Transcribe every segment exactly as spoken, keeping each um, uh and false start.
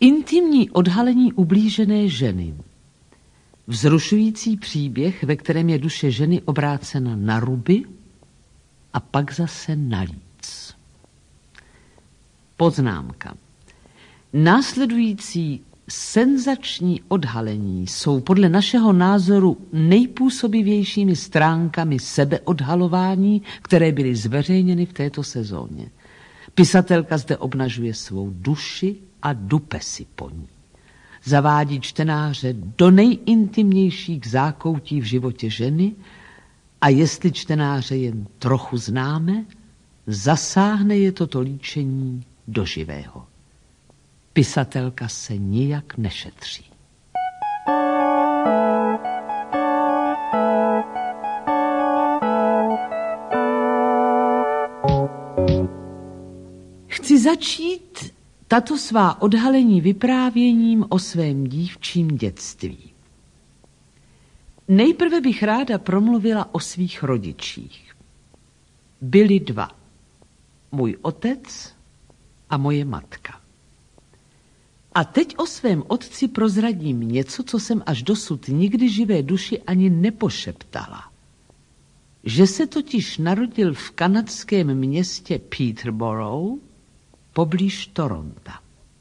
Intimní odhalení ublížené ženy. Vzrušující příběh, ve kterém je duše ženy obrácena na ruby a pak zase na líc. Poznámka. Následující senzační odhalení jsou podle našeho názoru nejpůsobivějšími stránkami sebeodhalování, které byly zveřejněny v této sezóně. Pisatelka zde obnažuje svou duši a dupe si po ní. Zavádí čtenáře do nejintimnějších zákoutí v životě ženy a jestli čtenáře jen trochu známe, zasáhne je toto líčení do živého. Pisatelka se nijak nešetří. Chci začít tato svá odhalení vyprávěním o svém dívčím dětství. Nejprve bych ráda promluvila o svých rodičích. Byli dva. Můj otec a moje matka. A teď o svém otci prozradím něco, co jsem až dosud nikdy živé duši ani nepošeptala. Že se totiž narodil v kanadském městě Peterborough, poblíž Toronta.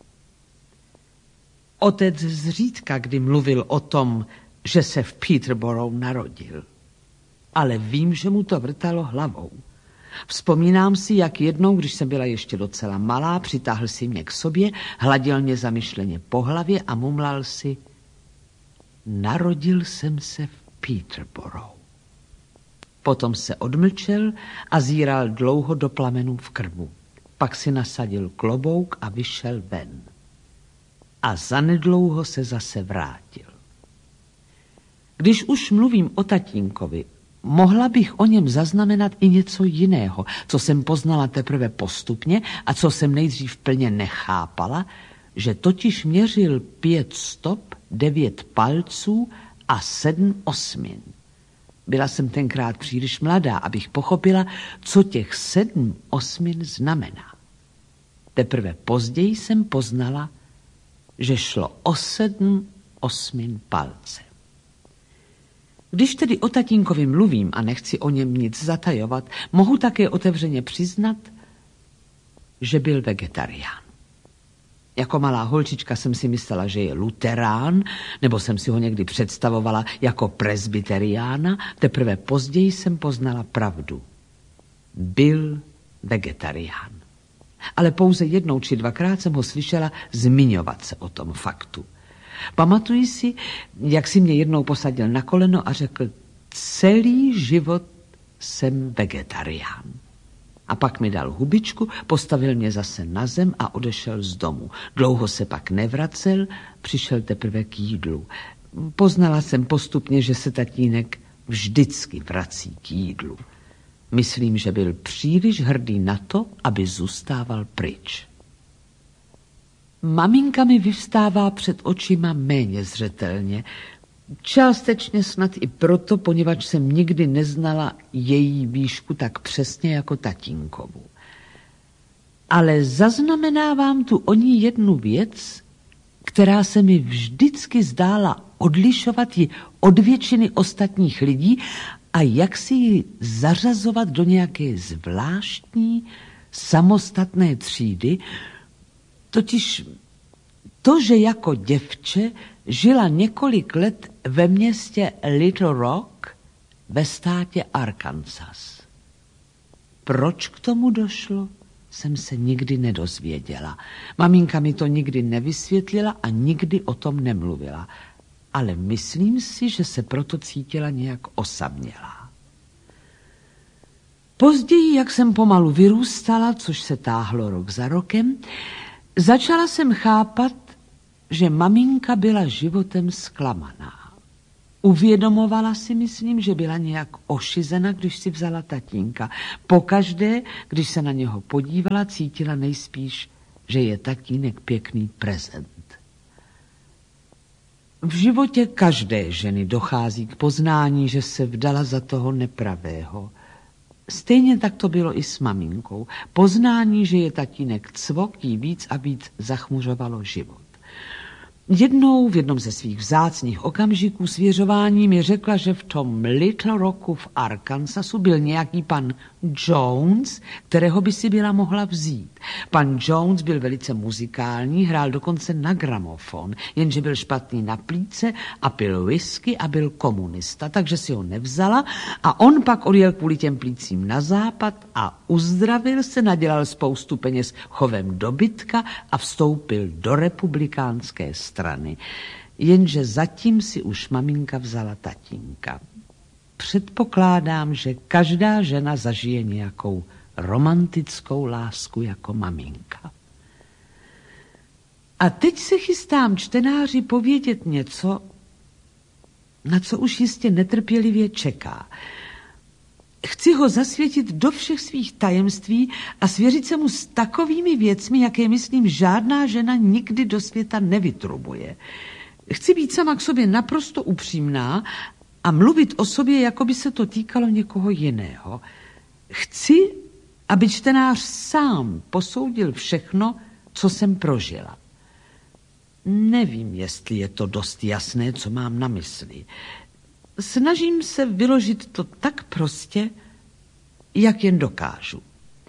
Otec zřídka kdy mluvil o tom, že se v Peterborough narodil. Ale vím, že mu to vrtalo hlavou. Vzpomínám si, jak jednou, když jsem byla ještě docela malá, přitáhl si mě k sobě, hladil mě zamyšleně po hlavě a mumlal si: narodil jsem se v Peterborough. Potom se odmlčel a zíral dlouho do plamenů v krbu. Pak si nasadil klobouk a vyšel ven. A zanedlouho se zase vrátil. Když už mluvím o tatínkovi, mohla bych o něm zaznamenat i něco jiného, co jsem poznala teprve postupně a co jsem nejdřív plně nechápala, že totiž měřil pět stop, devět palců a sedm osmin. Byla jsem tenkrát příliš mladá, abych pochopila, co těch sedm osmin znamená. Teprve později jsem poznala, že šlo o sedm osmin palce. Když tedy o tatínkovi mluvím a nechci o něm nic zatajovat, mohu také otevřeně přiznat, že byl vegetarián. Jako malá holčička jsem si myslela, že je luterán, nebo jsem si ho někdy představovala jako presbyteriána, teprve později jsem poznala pravdu. Byl vegetarián. Ale pouze jednou či dvakrát jsem ho slyšela zmiňovat se o tom faktu. Pamatuji si, jak si mě jednou posadil na koleno a řekl: celý život jsem vegetarián. A pak mi dal hubičku, postavil mě zase na zem a odešel z domu. Dlouho se pak nevracel, přišel teprve k jídlu. Poznala jsem postupně, že se tatínek vždycky vrací k jídlu. Myslím, že byl příliš hrdý na to, aby zůstával pryč. Maminka mi vyvstává před očima méně zřetelně. Částečně snad i proto, poněvadž jsem nikdy neznala její výšku tak přesně jako tatínkovu. Ale zaznamenávám tu o ní jednu věc, která se mi vždycky zdála odlišovat ji od většiny ostatních lidí a jak si ji zařazovat do nějaké zvláštní, samostatné třídy, totiž to, že jako děvče žila několik let ve městě Little Rock ve státě Arkansas. Proč k tomu došlo, jsem se nikdy nedozvěděla. Maminka mi to nikdy nevysvětlila a nikdy o tom nemluvila. Ale myslím si, že se proto cítila nějak osamělá. Později, jak jsem pomalu vyrůstala, což se táhlo rok za rokem, začala jsem chápat, že maminka byla životem zklamaná. Uvědomovala si, myslím, že byla nějak ošizena, když si vzala tatínka. Pokaždé, když se na něho podívala, cítila nejspíš, že je tatínek pěkný prezent. V životě každé ženy dochází k poznání, že se vdala za toho nepravého. Stejně tak to bylo i s maminkou. Poznání, že je tatínek cvok, jí víc a víc zachmuřovalo život. Jednou v jednom ze svých vzácných okamžiků svěřování mi řekla, že v tom Little Rocku v Arkansasu byl nějaký pan Jones, kterého by si byla mohla vzít. Pan Jones byl velice muzikální, hrál dokonce na gramofon, jenže byl špatný na plíce a pil whisky a byl komunista, takže si ho nevzala a on pak odjel kvůli těm plícím na západ a uzdravil se, nadělal spoustu peněz chovem dobytka a vstoupil do republikánské strany. Strany. Jenže zatím si už maminka vzala tatínka. Předpokládám, že každá žena zažije nějakou romantickou lásku jako maminka. A teď se chystám čtenáři povědět něco, na co už jistě netrpělivě čeká. Chci ho zasvětit do všech svých tajemství a svěřit se mu s takovými věcmi, jaké, myslím, žádná žena nikdy do světa nevytrubuje. Chci být sama k sobě naprosto upřímná a mluvit o sobě, jako by se to týkalo někoho jiného. Chci, aby čtenář sám posoudil všechno, co jsem prožila. Nevím, jestli je to dost jasné, co mám na mysli. Snažím se vyložit to tak prostě, jak jen dokážu.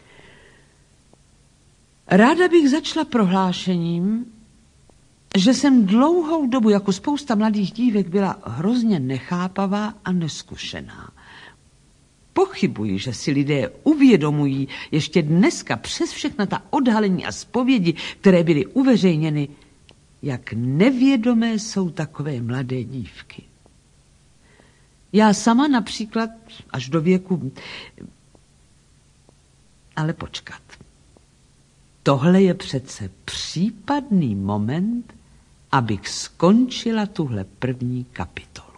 Ráda bych začala prohlášením, že jsem dlouhou dobu jako spousta mladých dívek byla hrozně nechápavá a neskušená. Pochybuji, že si lidé uvědomují ještě dneska přes všechna ta odhalení a zpovědi, které byly uveřejněny, jak nevědomé jsou takové mladé dívky. Já sama například až do věku... Ale počkat. Tohle je přece případný moment, abych skončila tuhle první kapitolu.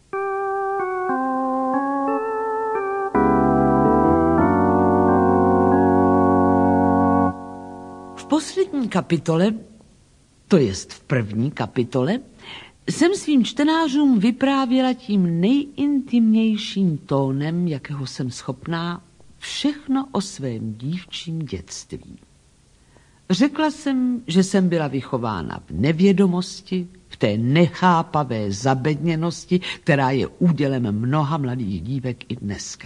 V poslední kapitole, to jest v první kapitole, jsem svým čtenářům vyprávěla tím nejintimnějším tónem, jakého jsem schopná, všechno o svém dívčím dětství. Řekla jsem, že jsem byla vychována v nevědomosti, v té nechápavé zabedněnosti, která je údělem mnoha mladých dívek i dneska.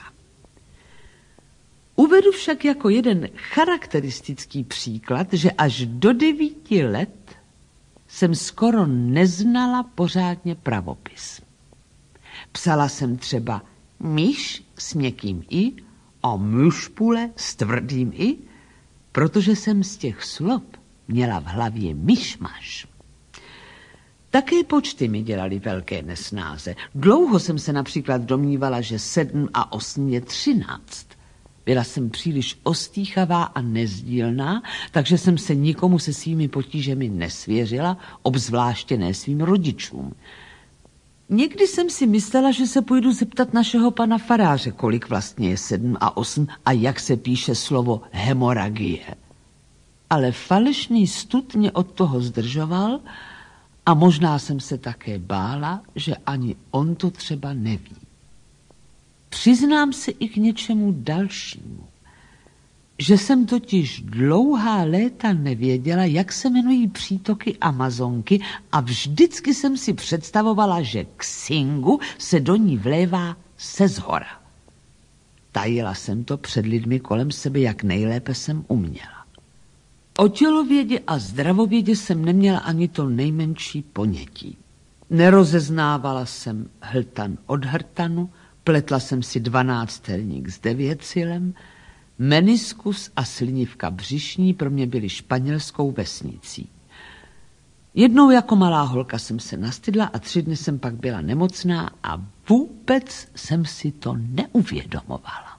Uvedu však jako jeden charakteristický příklad, že až do devíti let jsem skoro neznala pořádně pravopis. Psala jsem třeba myš s měkkým i a myšpule s tvrdým i, protože jsem z těch slov měla v hlavě myšmaš. Také počty mi dělaly velké nesnáze. Dlouho jsem se například domnívala, že sedm a osm je třináct. Byla jsem příliš ostýchavá a nezdílná, takže jsem se nikomu se svými potížemi nesvěřila, obzvláště ne svým rodičům. Někdy jsem si myslela, že se půjdu zeptat našeho pana faráře, kolik vlastně je sedm a osm a jak se píše slovo hemoragie. Ale falešný stud mě od toho zdržoval a možná jsem se také bála, že ani on to třeba neví. Přiznám se i k něčemu dalšímu, že jsem totiž dlouhá léta nevěděla, jak se jmenují přítoky Amazonky a vždycky jsem si představovala, že Xingu se do ní vlévá se zhora. Tajila jsem to před lidmi kolem sebe, jak nejlépe jsem uměla. O tělovědě a zdravovědě jsem neměla ani to nejmenší ponětí. Nerozeznávala jsem hltan od hrtanu, pletla jsem si dvanáctelník s devětcilem, meniskus a slinivka břišní pro mě byly španělskou vesnicí. Jednou jako malá holka jsem se nastydla a tři dny jsem pak byla nemocná a vůbec jsem si to neuvědomovala.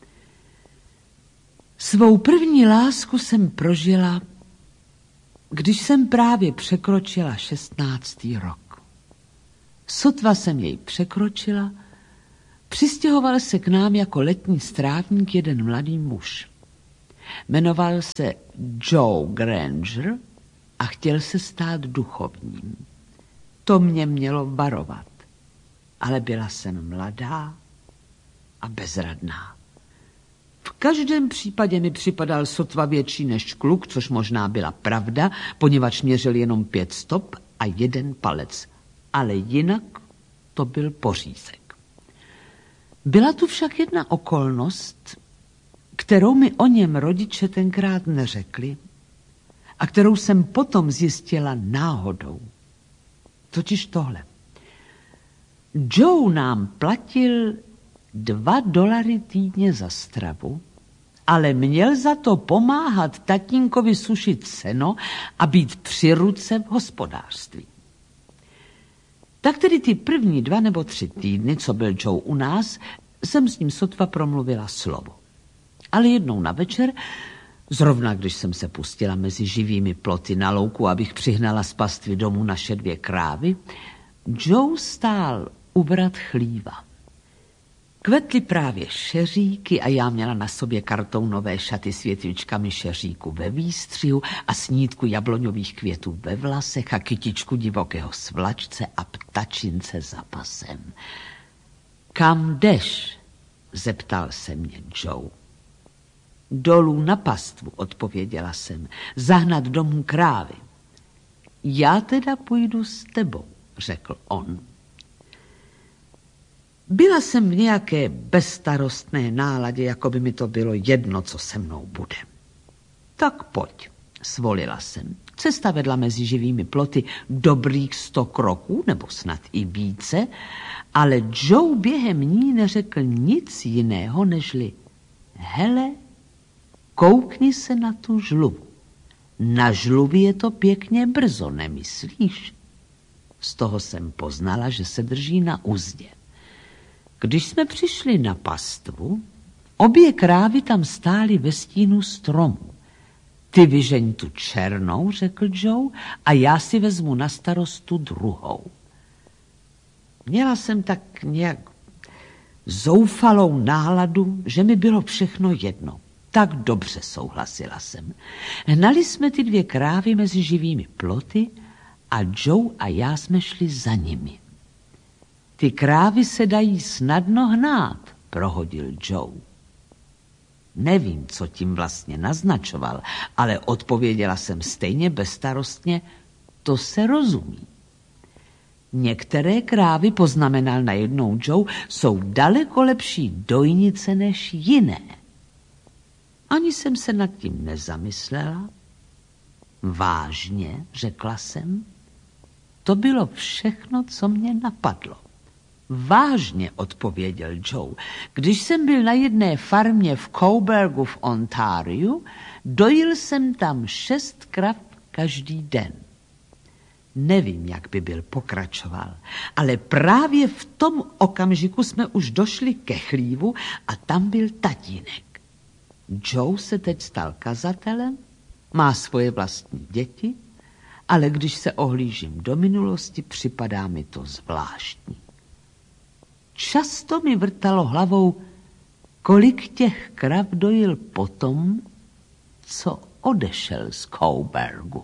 Svou první lásku jsem prožila, když jsem právě překročila šestnáctý rok. Sotva jsem jej překročila, přistěhoval se k nám jako letní strávník jeden mladý muž. Jmenoval se Joe Granger a chtěl se stát duchovním. To mě mělo varovat, ale byla jsem mladá a bezradná. V každém případě mi připadal sotva větší než kluk, což možná byla pravda, poněvadž měřil jenom pět stop a jeden palec. Ale jinak to byl pořízek. Byla tu však jedna okolnost, kterou mi o něm rodiče tenkrát neřekli a kterou jsem potom zjistila náhodou. Totiž tohle. Joe nám platil dva dolary týdně za stravu, ale měl za to pomáhat tatínkovi sušit seno a být při ruce v hospodářství. Tak tedy ty první dva nebo tři týdny, co byl Joe u nás, jsem s ním sotva promluvila slovo. Ale jednou na večer, zrovna když jsem se pustila mezi živými ploty na louku, abych přihnala z pastvy domů naše dvě krávy, Joe stál u vrat chlíva. Kvetly právě šeříky a já měla na sobě kartounové šaty s větvičkami šeříku ve výstřihu a snídku jabloňových květů ve vlasech a kytičku divokého svlačce a ptačince za pasem. Kam jdeš? Zeptal se mě Joe. Dolů na pastvu, odpověděla jsem, zahnat domů krávy. Já teda půjdu s tebou, řekl on. Byla jsem v nějaké bezstarostné náladě, jako by mi to bylo jedno, co se mnou bude. Tak pojď, svolila jsem. Cesta vedla mezi živými ploty dobrých sto kroků, nebo snad i více, ale Joe během ní neřekl nic jiného, nežli hele, koukni se na tu žluvu. Na žluvě je to pěkně brzo, nemyslíš? Z toho jsem poznala, že se drží na uzdě. Když jsme přišli na pastvu, obě krávy tam stály ve stínu stromu. Ty vyžeň tu černou, řekl Joe, a já si vezmu na starost tu druhou. Měla jsem tak nějak zoufalou náladu, že mi bylo všechno jedno. Tak dobře, souhlasila jsem. Hnali jsme ty dvě krávy mezi živými ploty a Joe a já jsme šli za nimi. Ty krávy se dají snadno hnát, prohodil Joe. Nevím, co tím vlastně naznačoval, ale odpověděla jsem stejně bezstarostně, to se rozumí. Některé krávy, poznamenal najednou Joe, jsou daleko lepší dojnice než jiné. Ani jsem se nad tím nezamyslela. Vážně, řekla jsem. To bylo všechno, co mě napadlo. Vážně, odpověděl Joe. Když jsem byl na jedné farmě v Coburgu v Ontariu, dojil jsem tam šest krav každý den. Nevím, jak by byl pokračoval, ale právě v tom okamžiku jsme už došli ke chlívu a tam byl tatínek. Joe se teď stal kazatelem, má svoje vlastní děti, ale když se ohlížím do minulosti, připadá mi to zvláštní. Často mi vrtalo hlavou, kolik těch krav dojil potom, co odešel z Coburgu.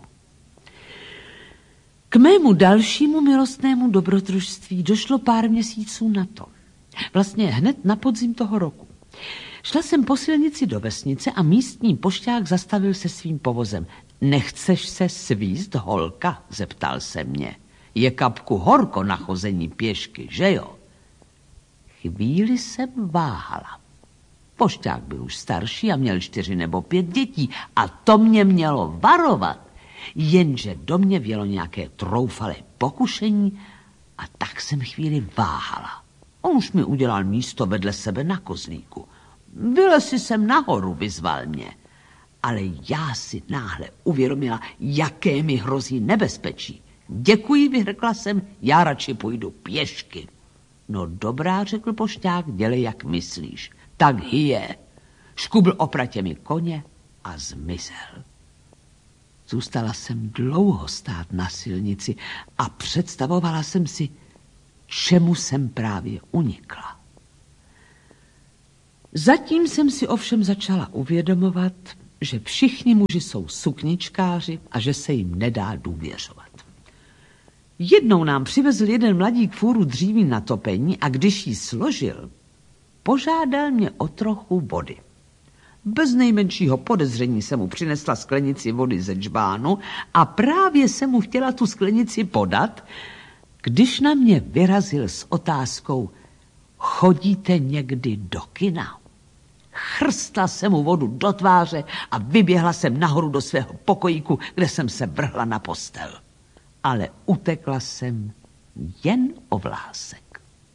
K mému dalšímu milostnému dobrodružství došlo pár měsíců na to. Vlastně hned na podzim toho roku. Šla jsem po silnici do vesnice a místní pošťák zastavil se svým povozem. Nechceš se svízt, holka? Zeptal se mě. Je kapku horko na chození pěšky, že jo? Chvíli jsem váhala. Pošťák byl už starší a měl čtyři nebo pět dětí a to mě mělo varovat. Jenže do mě vjelo nějaké troufalé pokušení a tak jsem chvíli váhala. On už mi udělal místo vedle sebe na kozlíku. Vylezi jsem nahoru, vyzval mě. Ale já si náhle uvědomila, jaké mi hrozí nebezpečí. Děkuji, vyhrkla jsem, já radši půjdu pěšky. No dobrá, řekl pošťák, dělej, jak myslíš. Tak hyje. Škubl opratě mi koně a zmizel. Zůstala jsem dlouho stát na silnici a představovala jsem si, čemu jsem právě unikla. Zatím jsem si ovšem začala uvědomovat, že všichni muži jsou sukničkáři a že se jim nedá důvěřovat. Jednou nám přivezl jeden mladík fůru dříví na topení a když ji složil, požádal mě o trochu vody. Bez nejmenšího podezření se mu přinesla sklenici vody ze džbánu a právě se mu chtěla tu sklenici podat, když na mě vyrazil s otázkou: chodíte někdy do kina? Chrstla jsem mu vodu do tváře a vyběhla jsem nahoru do svého pokojíku, kde jsem se vrhla na postel. Ale utekla jsem jen o vlásek.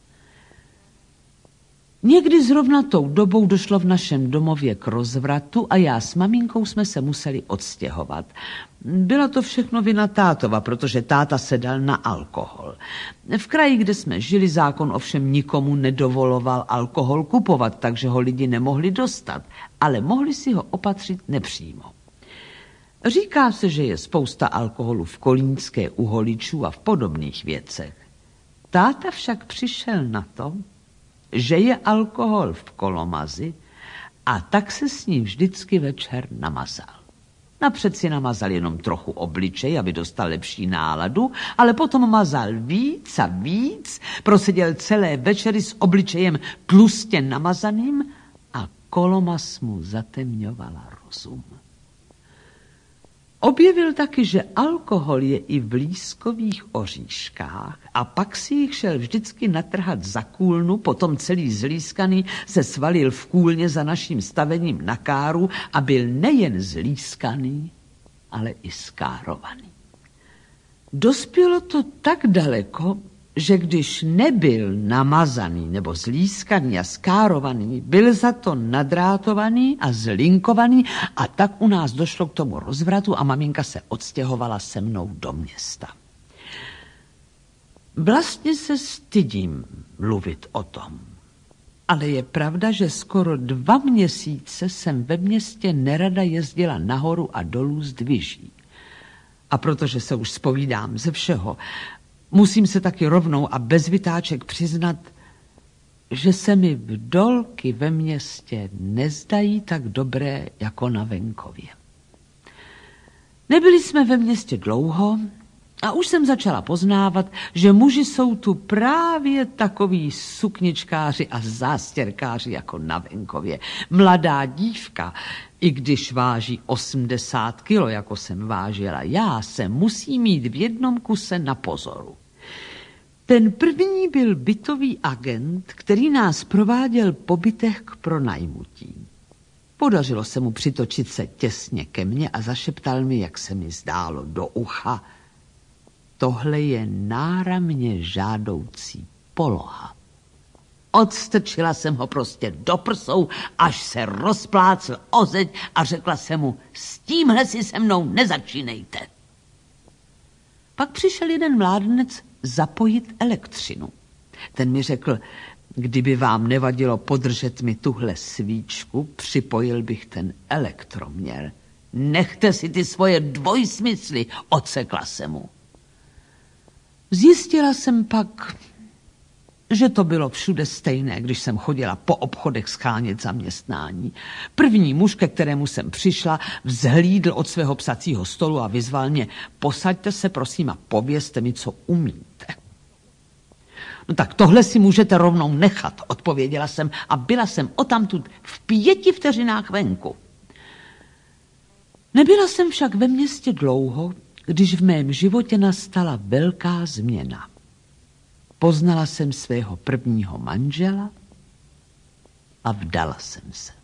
Někdy zrovna tou dobou došlo v našem domově k rozvratu a já s maminkou jsme se museli odstěhovat. Byla to všechno vina tátova, protože táta se dal na alkohol. V kraji, kde jsme žili, zákon ovšem nikomu nedovoloval alkohol kupovat, takže ho lidi nemohli dostat, ale mohli si ho opatřit nepřímo. Říká se, že je spousta alkoholu v kolínské u holičů a v podobných věcech. Táta však přišel na to, že je alkohol v kolomazi, a tak se s ním vždycky večer namazal. Napřed si namazal jenom trochu obličej, aby dostal lepší náladu, ale potom mazal víc a víc, proseděl celé večery s obličejem tlustě namazaným a kolomaz mu zatemňovala rozum. Objevil taky, že alkohol je i v lískových oříškách a pak si jich šel vždycky natrhat za kůlnu, potom celý zlískaný se svalil v kůlně za naším stavením na káru a byl nejen zlískaný, ale i skárovaný. Dospělo to tak daleko, že když nebyl namazaný nebo zlískaný a skárovaný, byl za to nadrátovaný a zlinkovaný a tak u nás došlo k tomu rozvratu a maminka se odstěhovala se mnou do města. Vlastně se stydím mluvit o tom, ale je pravda, že skoro dva měsíce jsem ve městě nerada jezdila nahoru a dolů z dviží. A protože se už zpovídám ze všeho, musím se taky rovnou a bez vytáček přiznat, že se mi vdolky ve městě nezdají tak dobré jako na venkově. Nebyli jsme ve městě dlouho a už jsem začala poznávat, že muži jsou tu právě takoví sukničkáři a zástěrkáři jako na venkově. Mladá dívka, i když váží osmdesát kilo, jako jsem vážila já, se musí mít v jednom kuse na pozoru. Ten první byl bytový agent, který nás prováděl po bytech k pronajmutí. Podařilo se mu přitočit se těsně ke mně a zašeptal mi, jak se mi zdálo, do ucha: tohle je náramně žádoucí poloha. Odstrčila jsem ho prostě do prsou, až se rozplácl o zeď a řekla jsem mu: s tímhle si se mnou nezačínejte. Pak přišel jeden mládenec zapojit elektřinu. Ten mi řekl: kdyby vám nevadilo podržet mi tuhle svíčku, připojil bych ten elektroměr. Nechte si ty svoje dvojsmysly, odsekla se mu. Zjistila jsem pak, že to bylo všude stejné, když jsem chodila po obchodech schánět zaměstnání. První muž, ke kterému jsem přišla, vzhlídl od svého psacího stolu a vyzval mě: posaďte se prosím a povězte mi, co umíte. No tak tohle si můžete rovnou nechat, odpověděla jsem a byla jsem odtamtud v pěti vteřinách venku. Nebyla jsem však ve městě dlouho, když v mém životě nastala velká změna. Poznala jsem svého prvního manžela a vdala jsem se.